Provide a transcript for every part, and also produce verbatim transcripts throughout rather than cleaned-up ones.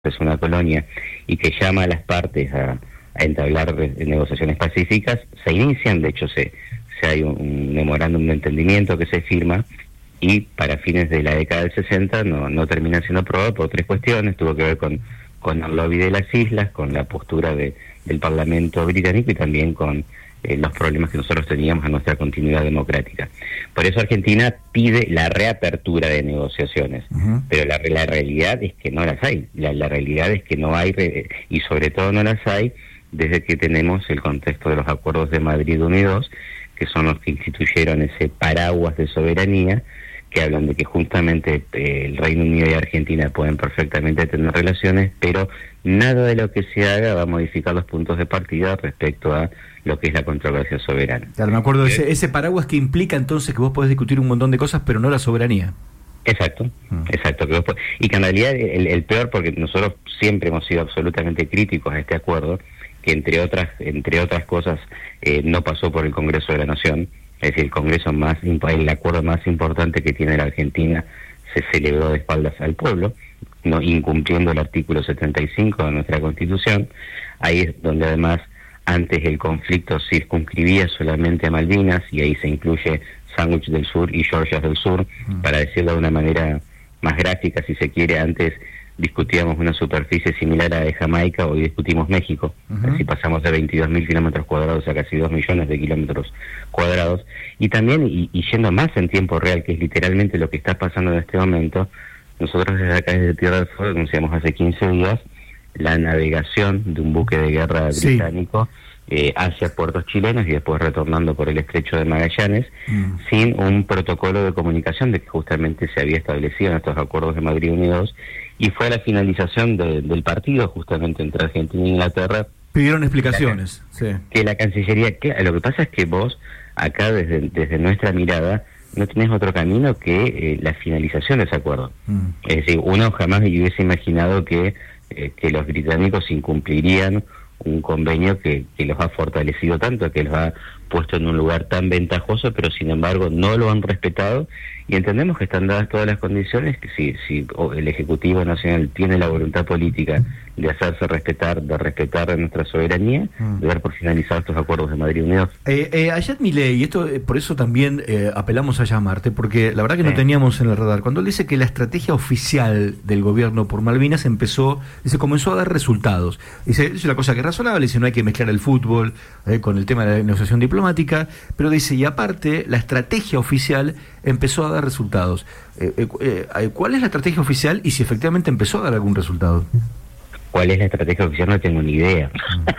es una colonia y que llama a las partes a, a entablar de, negociaciones pacíficas, se inician, de hecho se, se hay un, un memorándum de entendimiento que se firma y para fines de la década del sesenta no, no termina siendo aprobado por tres cuestiones. Tuvo que ver con, con el lobby de las islas, con la postura de, del Parlamento británico y también con eh, los problemas que nosotros teníamos a nuestra continuidad democrática. Por eso Argentina pide la reapertura de negociaciones, uh-huh. pero la, la realidad es que no las hay. La, la realidad es que no hay, re, y sobre todo no las hay desde que tenemos el contexto de los acuerdos de Madrid uno y dos, que son los que instituyeron ese paraguas de soberanía, que hablan de que justamente eh, el Reino Unido y Argentina pueden perfectamente tener relaciones, pero nada de lo que se haga va a modificar los puntos de partida respecto a lo que es la controversia soberana. Claro, me acuerdo de ese, ese paraguas que implica entonces que vos podés discutir un montón de cosas, pero no la soberanía. Exacto, mm. exacto. Que vos podés, y que en realidad el, el peor, porque nosotros siempre hemos sido absolutamente críticos a este acuerdo, que entre otras entre otras cosas eh, no pasó por el Congreso de la Nación. Es decir, el Congreso más, el acuerdo más importante que tiene la Argentina se celebró de espaldas al pueblo, no incumpliendo el artículo setenta y cinco de nuestra Constitución. Ahí es donde además antes el conflicto circunscribía solamente a Malvinas y ahí se incluye Sandwich del Sur y Georgias del Sur, mm. para decirlo de una manera más gráfica, si se quiere. Antes discutíamos una superficie similar a la de Jamaica, hoy discutimos México. Uh-huh. Así pasamos de veintidós mil kilómetros cuadrados a casi dos millones de kilómetros cuadrados. Y también, y, y yendo más en tiempo real, que es literalmente lo que está pasando en este momento, nosotros desde acá, desde Tierra del Fuego, anunciamos hace quince días la navegación de un buque de guerra británico sí. eh, hacia puertos chilenos y después retornando por el estrecho de Magallanes, mm. sin un protocolo de comunicación de que justamente se había establecido en estos acuerdos de Madrid uno y dos, y fue a la finalización de, del partido justamente entre Argentina e Inglaterra. Pidieron explicaciones. Que la, sí. que la Cancillería, que, lo que pasa es que vos, acá desde, desde nuestra mirada, no tenés otro camino que eh, la finalización de ese acuerdo. Mm. Es decir, uno jamás hubiese imaginado que, eh, que los británicos incumplirían un convenio que, que los ha fortalecido tanto, que los ha puesto en un lugar tan ventajoso, pero sin embargo no lo han respetado, y entendemos que están dadas todas las condiciones, que si, si el Ejecutivo Nacional tiene la voluntad política de hacerse respetar, de respetar nuestra soberanía, mm. de dar por finalizar estos acuerdos de Madrid Unidos. Eh, eh, Ayad Milei, y esto eh, por eso también eh, apelamos a llamarte, porque la verdad que no sí. teníamos en el radar, cuando él dice que la estrategia oficial del gobierno por Malvinas empezó, dice, comenzó a dar resultados. Dice, es una cosa que es razonable, dice, no hay que mezclar el fútbol eh, con el tema de la negociación diplomática, pero dice, y aparte, la estrategia oficial empezó a dar resultados. Eh, eh, eh, ¿Cuál es la estrategia oficial y si efectivamente empezó a dar algún resultado? ¿Cuál es la estrategia oficial? No tengo ni idea.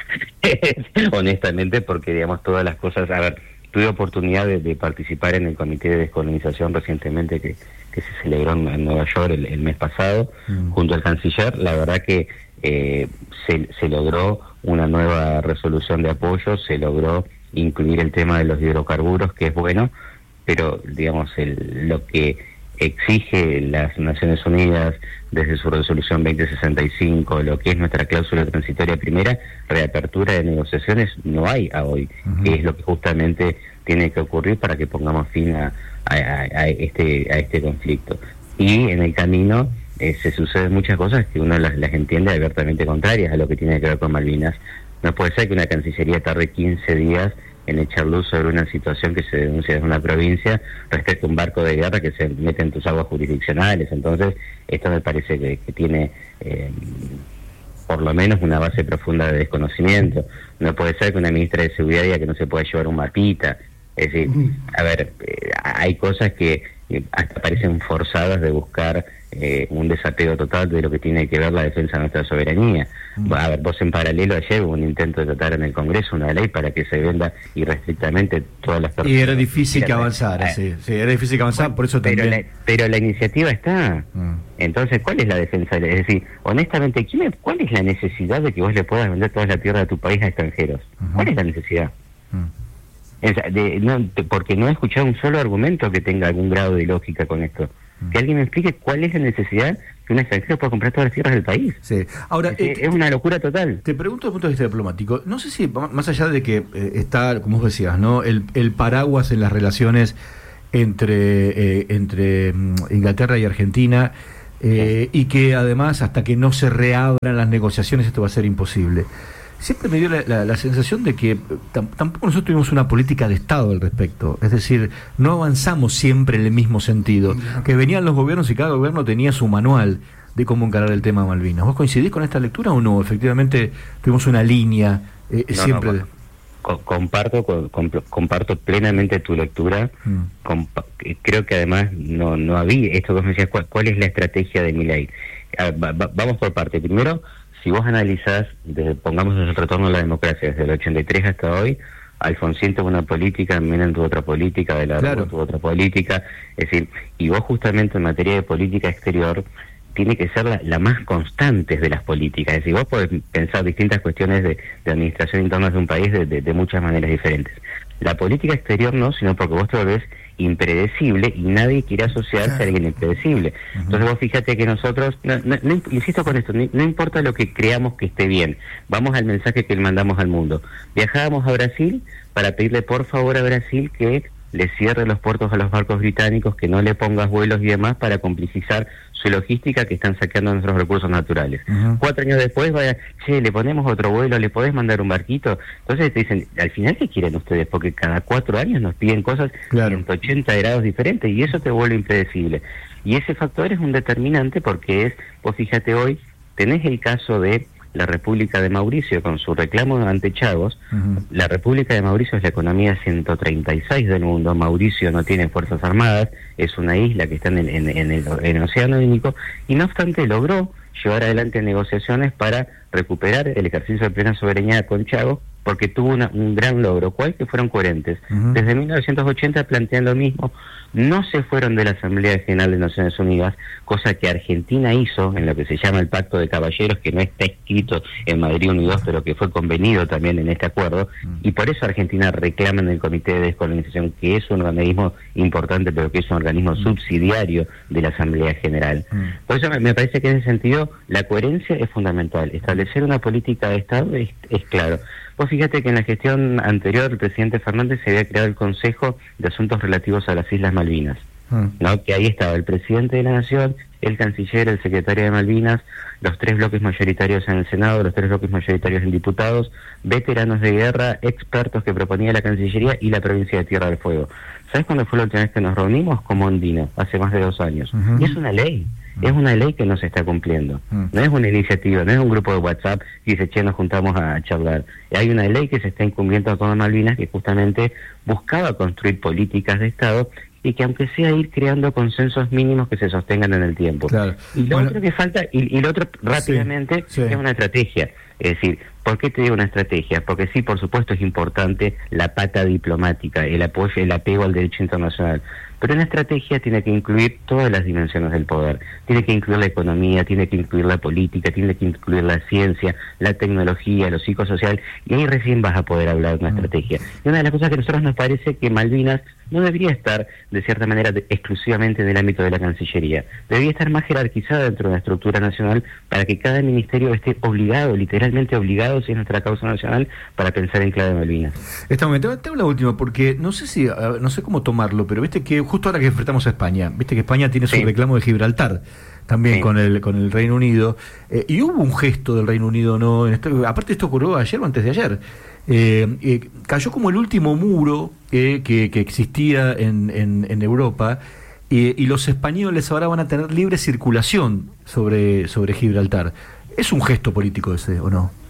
Mm. Honestamente, porque digamos todas las cosas... A ver, tuve oportunidad de, de participar en el Comité de Descolonización recientemente que, que se celebró en, en Nueva York el, el mes pasado, mm. junto al canciller. La verdad que eh, se, se logró una nueva resolución de apoyo, se logró incluir el tema de los hidrocarburos, que es bueno, pero digamos el, lo que exige las Naciones Unidas desde su resolución veinte sesenta y cinco, lo que es nuestra cláusula transitoria primera, reapertura de negociaciones, no hay a hoy, uh-huh. que es lo que justamente tiene que ocurrir para que pongamos fin a, a, a este a este conflicto. Y en el camino eh, se suceden muchas cosas que uno las, las entiende abiertamente contrarias a lo que tiene que ver con Malvinas. No puede ser que una Cancillería tarde quince días en echar luz sobre una situación que se denuncia desde una provincia respecto a un barco de guerra que se mete en tus aguas jurisdiccionales. Entonces, esto me parece que, que tiene eh, por lo menos una base profunda de desconocimiento. No puede ser que una ministra de Seguridad diga que no se puede llevar un mapita. Es decir, a ver, eh, hay cosas que eh, hasta parecen forzadas de buscar eh, un desapego total de lo que tiene que ver la defensa de nuestra soberanía. Mm. A ver, vos en paralelo ayer hubo un intento de tratar en el Congreso una ley para que se venda irrestrictamente todas las personas. Y era difícil que avanzara, eh, sí, sí, era difícil que avanzara, bueno, por eso pero también... La, pero la iniciativa está. Mm. Entonces, ¿cuál es la defensa? Es decir, honestamente, ¿quién, ¿cuál es la necesidad de que vos le puedas vender toda la tierra de tu país a extranjeros? Uh-huh. ¿Cuál es la necesidad? Mm. De, no, de, porque no he escuchado un solo argumento que tenga algún grado de lógica con esto. Que alguien me explique cuál es la necesidad que un extranjero pueda comprar todas las tierras del país. Sí. Ahora, es, eh, es una locura total. Te pregunto desde el punto de vista diplomático, no sé si, más allá de que eh, está, como vos decías, ¿no? el, el paraguas en las relaciones entre, eh, entre Inglaterra y Argentina, eh, y que además hasta que no se reabran las negociaciones esto va a ser imposible. Siempre me dio la, la, la sensación de que tam, tampoco nosotros tuvimos una política de Estado al respecto, es decir, no avanzamos siempre en el mismo sentido, que venían los gobiernos y cada gobierno tenía su manual de cómo encarar el tema Malvinas. ¿Vos coincidís con esta lectura o no? Efectivamente tuvimos una línea eh, no, siempre... No, co comparto co comparto plenamente tu lectura. mm. Compa creo que además no no había esto que me decías, ¿cuál, cuál es la estrategia de Milei? Ah, va, va, vamos por parte. Primero, si vos analizás, desde, pongamos el retorno a la democracia, desde el ochenta y tres hasta hoy, Alfonsín tuvo una política, Menem tuvo otra política, De la claro. Rúa tuvo otra política, es decir, y vos justamente en materia de política exterior tiene que ser la, la más constante de las políticas, es decir, vos podés pensar distintas cuestiones de, de administración interna de un país de, de, de muchas maneras diferentes. La política exterior no, sino porque vos te volvés impredecible y nadie quiere asociarse a alguien impredecible. Uh-huh. Entonces vos fíjate que nosotros, no, no, no, insisto con esto, no, no importa lo que creamos que esté bien, vamos al mensaje que le mandamos al mundo. Viajábamos a Brasil para pedirle por favor a Brasil que le cierre los puertos a los barcos británicos, que no le pongas vuelos y demás para complejizar su logística, que están saqueando nuestros recursos naturales. Uh-huh. Cuatro años después, vaya, che, le ponemos otro vuelo, le podés mandar un barquito. Entonces te dicen, al final, ¿qué quieren ustedes? Porque cada cuatro años nos piden cosas claro. ciento ochenta grados diferentes y eso te vuelve impredecible. Y ese factor es un determinante porque es, vos fíjate hoy, tenés el caso de la República de Mauricio con su reclamo ante Chagos. Uh-huh. La República de Mauricio es la economía ciento treinta y seis del mundo. Mauricio no tiene fuerzas armadas, es una isla que está en el, en, en el, en el Océano Índico, y no obstante logró llevar adelante negociaciones para recuperar el ejercicio de plena soberanía con Chagos, porque tuvo una, un gran logro, cual que fueron coherentes. Uh-huh. Desde mil novecientos ochenta plantean lo mismo, no se fueron de la Asamblea General de Naciones Unidas, cosa que Argentina hizo en lo que se llama el Pacto de Caballeros, que no está escrito en Madrid uno y dos, pero que fue convenido también en este acuerdo, uh-huh. y por eso Argentina reclama en el Comité de Descolonización, que es un organismo importante, pero que es un organismo uh-huh. subsidiario de la Asamblea General. Uh-huh. Por eso me, me parece que en ese sentido la coherencia es fundamental. Establecer una política de Estado es, es claro. Vos fíjate que en la gestión anterior el presidente Fernández se había creado el Consejo de Asuntos Relativos a las Islas Malvinas, mm. ¿no? Que ahí estaba el presidente de la Nación, el canciller, el secretario de Malvinas, los tres bloques mayoritarios en el Senado, los tres bloques mayoritarios en diputados, veteranos de guerra, expertos que proponía la Cancillería y la provincia de Tierra del Fuego. ¿Sabes cuándo fue la última vez que nos reunimos? Como Ondina, hace más de dos años. Uh-huh. Y es una ley. Es una ley que no se está cumpliendo. Mm. No es una iniciativa, no es un grupo de WhatsApp que dice, che, nos juntamos a charlar. Hay una ley que se está incumpliendo con Malvinas que justamente buscaba construir políticas de Estado y que aunque sea ir creando consensos mínimos que se sostengan en el tiempo. Claro. Y lo bueno, otro que falta, y, y lo otro rápidamente, sí, sí. es una estrategia. Es decir, ¿por qué te digo una estrategia? Porque sí, por supuesto es importante la pata diplomática, el apoyo, el apego al derecho internacional. Pero una estrategia tiene que incluir todas las dimensiones del poder. Tiene que incluir la economía, tiene que incluir la política, tiene que incluir la ciencia, la tecnología, lo psicosocial, y ahí recién vas a poder hablar de una mm. estrategia. Y una de las cosas que a nosotros nos parece que Malvinas no debería estar, de cierta manera, de, exclusivamente en el ámbito de la Cancillería. Debería estar más jerarquizada dentro de una estructura nacional para que cada ministerio esté obligado, literalmente obligado, si es nuestra causa nacional, para pensar en clave de Malvinas. Esta momento, te hago la última, porque no sé si, no sé cómo tomarlo, pero viste que justo ahora que enfrentamos a España, viste que España tiene su sí. reclamo de Gibraltar, también sí. con el con el Reino Unido, eh, y hubo un gesto del Reino Unido, no, en esto, aparte esto ocurrió ayer o antes de ayer, eh, eh, cayó como el último muro eh, que, que existía en, en, en Europa, eh, y los españoles ahora van a tener libre circulación sobre, sobre Gibraltar. ¿Es un gesto político ese o no?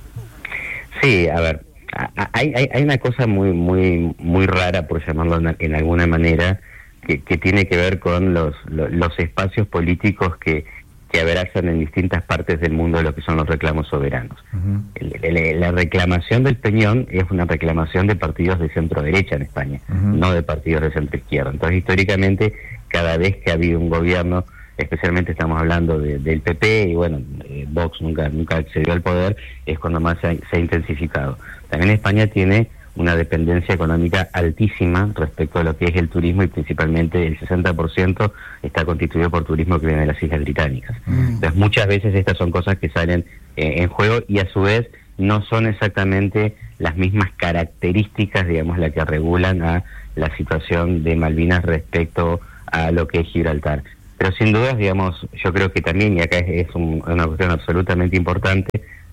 Sí, a ver, hay, hay, hay una cosa muy muy muy rara, por llamarlo en, en alguna manera, que, que tiene que ver con los, los, los espacios políticos que, que abrazan en distintas partes del mundo lo que son los reclamos soberanos. Uh-huh. el, el, la reclamación del Peñón es una reclamación de partidos de centro-derecha en España, uh-huh. no de partidos de centro-izquierda. Entonces, históricamente, cada vez que ha habido un gobierno, especialmente estamos hablando de, del P P, y bueno, eh, Vox nunca nunca accedió al poder, es cuando más se ha, se ha intensificado. También España tiene una dependencia económica altísima respecto a lo que es el turismo, y principalmente el sesenta por ciento está constituido por turismo que viene de las Islas Británicas. Mm. Entonces muchas veces estas son cosas que salen eh, en juego, y a su vez no son exactamente las mismas características, digamos, las que regulan a la situación de Malvinas respecto a lo que es Gibraltar. pero sin dudas, digamos, yo creo que también, y acá es, es un, una cuestión absolutamente importante,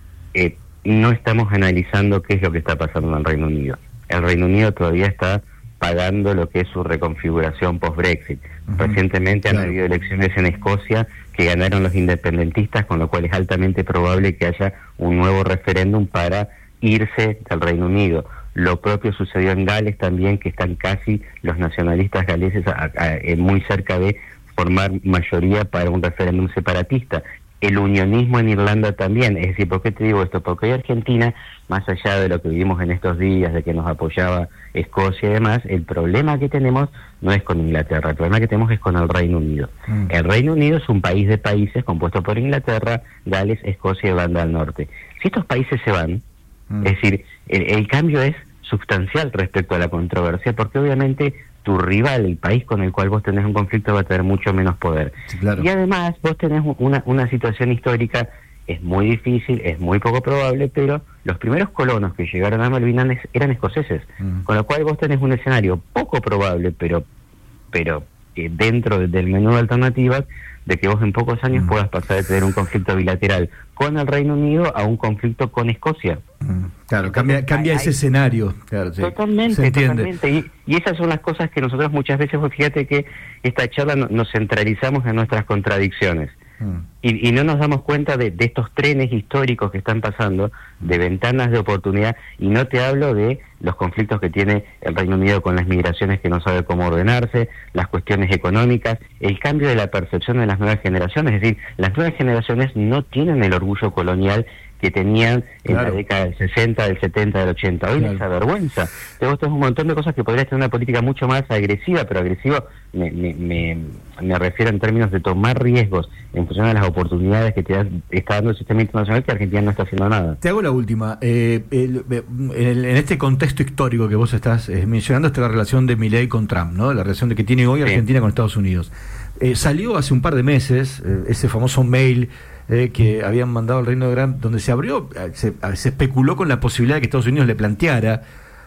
eh, no estamos analizando qué es lo que está pasando en el Reino Unido. El Reino Unido todavía está pagando lo que es su reconfiguración post-Brexit. Uh-huh. Recientemente claro. han habido elecciones en Escocia que ganaron los independentistas, con lo cual es altamente probable que haya un nuevo referéndum para irse del Reino Unido. Lo propio sucedió en Gales también, que están casi los nacionalistas galeses a, a, a, muy cerca de formar mayoría para un referéndum separatista. El unionismo en Irlanda también, es decir, ¿por qué te digo esto? Porque hoy Argentina, más allá de lo que vivimos en estos días, de que nos apoyaba Escocia y demás, el problema que tenemos no es con Inglaterra, el problema que tenemos es con el Reino Unido. Mm. El Reino Unido es un país de países compuesto por Inglaterra, Gales, Escocia y Irlanda del Norte. Si estos países se van, mm. es decir, el, el cambio es sustancial respecto a la controversia, porque obviamente tu rival, el país con el cual vos tenés un conflicto, va a tener mucho menos poder. Sí, claro. Y además vos tenés una, una situación histórica, es muy difícil, es muy poco probable, pero los primeros colonos que llegaron a Malvinas eran escoceses, uh-huh. con lo cual vos tenés un escenario poco probable, pero pero eh, dentro de, del menú de alternativas, de que vos en pocos años uh-huh. puedas pasar de tener un conflicto bilateral con el Reino Unido a un conflicto con Escocia. Uh-huh. Claro, cambia, cambia hay, ese escenario. Claro, sí. Totalmente, totalmente. Y, y esas son las cosas que nosotros muchas veces, pues fíjate que esta charla no, nos centralizamos en nuestras contradicciones. Mm. Y, y no nos damos cuenta de, de estos trenes históricos que están pasando, de ventanas de oportunidad, y no te hablo de los conflictos que tiene el Reino Unido con las migraciones que no sabe cómo ordenarse, las cuestiones económicas, el cambio de la percepción de las nuevas generaciones. Es decir, las nuevas generaciones no tienen el orgullo colonial que tenían en claro. la década del sesenta, del setenta, del ochenta. Hoy claro. les avergüenza. Entonces, es un montón de cosas que podrías tener una política mucho más agresiva, pero agresiva me, me, me, me refiero en términos de tomar riesgos en función de las oportunidades que te da, está dando el sistema internacional, que Argentina no está haciendo nada. Te hago la última. Eh, el, el, en este contexto histórico que vos estás eh, mencionando, está la relación de Milei con Trump, ¿no? La relación de que tiene hoy Argentina sí. con Estados Unidos. Eh, salió hace un par de meses eh, ese famoso mail Eh, que habían mandado al Reino de Gran, donde se abrió, se, se especuló con la posibilidad de que Estados Unidos le planteara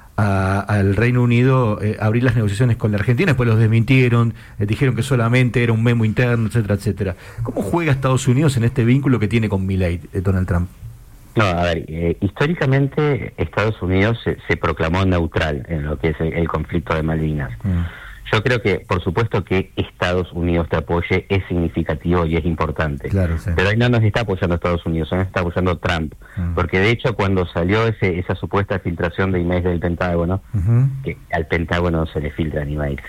a, al Reino Unido eh, abrir las negociaciones con la Argentina. Después los desmintieron, eh, dijeron que solamente era un memo interno, etcétera, etcétera. ¿Cómo juega Estados Unidos en este vínculo que tiene con Milei, eh, Donald Trump? No, a ver, eh, históricamente Estados Unidos se, se proclamó neutral en lo que es el, el conflicto de Malvinas. Mm. Yo creo que, por supuesto, que Estados Unidos te apoye es significativo y es importante. Claro, sí. Pero ahí no nos está apoyando Estados Unidos, nos está apoyando Trump. Uh-huh. Porque, de hecho, cuando salió ese, esa supuesta filtración de emails del Pentágono, uh-huh. que al Pentágono se le filtran emails.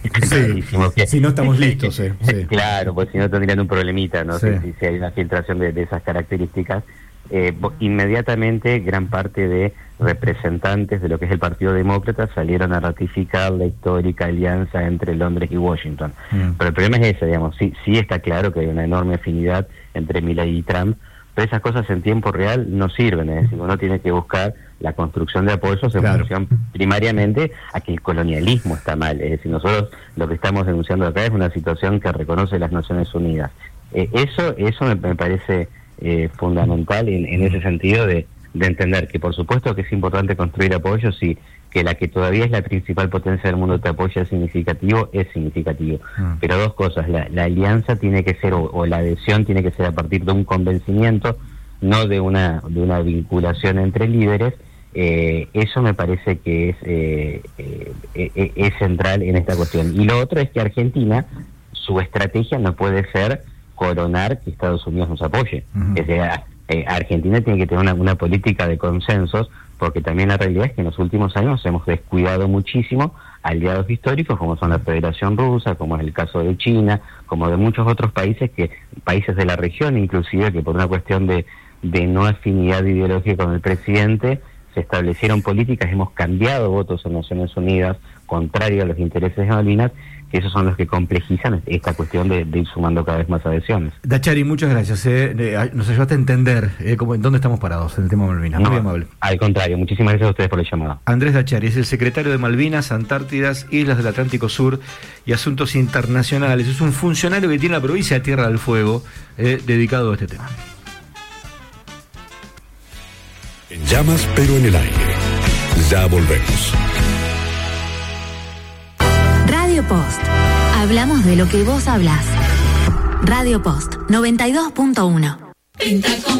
Sí, que, si no estamos listos. Sí, sí. Claro, pues si no tendrían un problemita, ¿no? Sí. Si, si hay una filtración de, de esas características. Eh, inmediatamente gran parte de representantes de lo que es el Partido Demócrata salieron a ratificar la histórica alianza entre Londres y Washington. Mm. Pero el problema es ese, digamos, sí, sí está claro que hay una enorme afinidad entre Milei y Trump, pero esas cosas en tiempo real no sirven, es decir, uno tiene que buscar la construcción de apoyos en claro. función primariamente a que el colonialismo está mal, es decir, nosotros lo que estamos denunciando acá es una situación que reconoce las Naciones Unidas. Eh, eso, eso me, me parece eh, fundamental en, en ese sentido de de entender que por supuesto que es importante construir apoyos y que la que todavía es la principal potencia del mundo te apoya es significativo, es significativo. Mm. Pero dos cosas, la, la alianza tiene que ser, o, o la adhesión tiene que ser a partir de un convencimiento, no de una de una vinculación entre líderes. Eh, eso me parece que es, eh, eh, eh, es central en esta cuestión. Y lo otro es que Argentina, su estrategia no puede ser coronar que Estados Unidos nos apoye. Mm. Es decir, Eh, Argentina tiene que tener una, una política de consensos, porque también la realidad es que en los últimos años hemos descuidado muchísimo aliados históricos como son la Federación Rusa, como es el caso de China, como de muchos otros países, que países de la región inclusive, que por una cuestión de, de no afinidad ideológica con el presidente se establecieron políticas, hemos cambiado votos en Naciones Unidas contrario a los intereses de Malvinas, que esos son los que complejizan esta cuestión de, de ir sumando cada vez más adhesiones. Dachari, muchas gracias. Eh. Nos ayudaste a entender eh, cómo, en dónde estamos parados en el tema de Malvinas. No, muy amable. Al contrario, muchísimas gracias a ustedes por la llamada. Andrés Dachari es el secretario de Malvinas, Antártidas, Islas del Atlántico Sur y Asuntos Internacionales. Es un funcionario que tiene la provincia de Tierra del Fuego eh, dedicado a este tema. En llamas, pero en el aire. Ya volvemos. Radio Post. Hablamos de lo que vos hablás. Radio Post noventa y dos punto uno.